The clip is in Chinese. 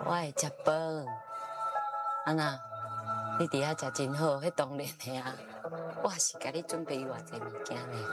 我会食饭，安那你伫遐食真好，迄当然的啊。我是甲你准备偌济物件呢。